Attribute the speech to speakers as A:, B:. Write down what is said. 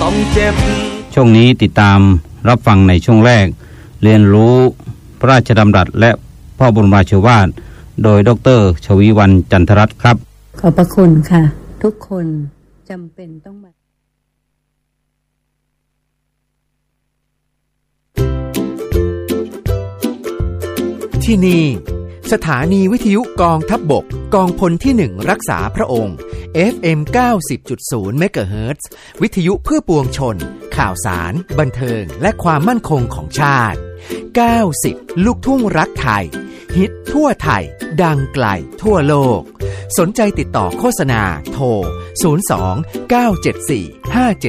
A: ต้องเจ็บ
B: ช่วงนี้ติดตามรับฟังในช่วงแรกเรียนรู้พระราชดำรัสและพ่อบรมราโชวาทโดยดร.ชวีวรรณ จันทรัตน์ครับ
C: ขอบพระคุณค่ะทุกคนจำเป็นต้องมา
D: ที่นี่สถานีวิทยุกองทัพบกกองพลที่1รักษาพระองค์ FM 90.0 เมกะเฮิรตซ์วิทยุเพื่อปวงชนข่าวสารบันเทิงและความมั่นคงของชาติ90ลูกทุ่งรักไทยฮิตทั่วไทยดังไกลทั่วโลกสนใจติดต่อโฆษณาโทร02 974 5770